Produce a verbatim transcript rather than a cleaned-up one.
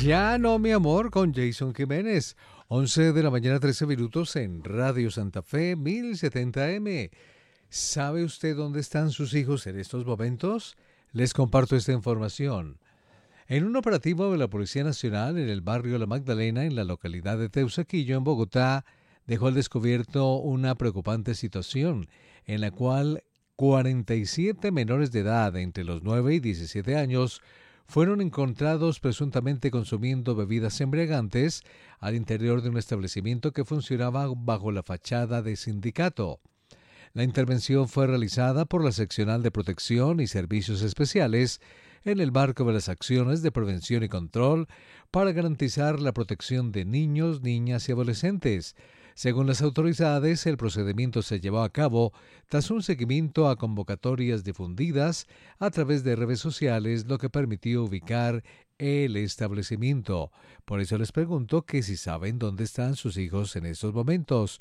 Ya no, mi amor, con Jason Jiménez. Once de la mañana, trece minutos en Radio Santa Fe, mil setenta M. ¿Sabe usted dónde están sus hijos en estos momentos? Les comparto esta información. En un operativo de la Policía Nacional en el barrio La Magdalena, en la localidad de Teusaquillo, en Bogotá, dejó al descubierto una preocupante situación en la cual cuarenta y siete menores de edad entre los nueve y diecisiete años fueron encontrados presuntamente consumiendo bebidas embriagantes al interior de un establecimiento que funcionaba bajo la fachada de sindicato. La intervención fue realizada por la Seccional de Protección y Servicios Especiales en el marco de las acciones de prevención y control para garantizar la protección de niños, niñas y adolescentes. Según las autoridades, el procedimiento se llevó a cabo tras un seguimiento a convocatorias difundidas a través de redes sociales, lo que permitió ubicar el establecimiento. Por eso les pregunto que si saben dónde están sus hijos en estos momentos.